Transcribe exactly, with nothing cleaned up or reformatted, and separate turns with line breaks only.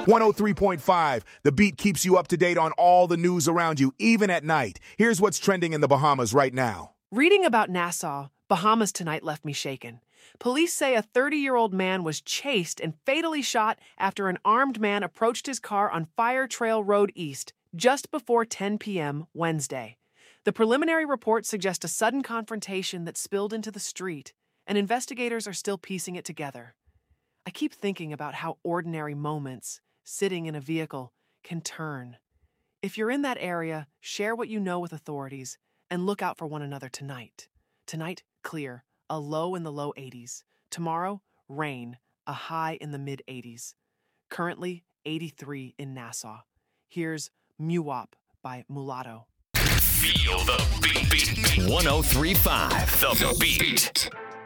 one oh three point five. The Beat keeps you up to date on all the news around you, even at night. Here's what's trending in the Bahamas right now.
Reading about Nassau, Bahamas tonight left me shaken. Police say a thirty-year-old man was chased and fatally shot after an armed man approached his car on Fire Trail Road East just before ten p.m. Wednesday. The preliminary reports suggest a sudden confrontation that spilled into the street, and investigators are still piecing it together. I keep thinking about how ordinary moments, sitting in a vehicle, can turn. If you're in that area, share what you know with authorities and look out for one another tonight. Tonight, clear, a low in the low eighties. Tomorrow, rain, a high in the mid eighties. Currently, eighty-three in Nassau. Here's Muwop by Mulatto.
Feel the beat. one oh three point five, The Beat.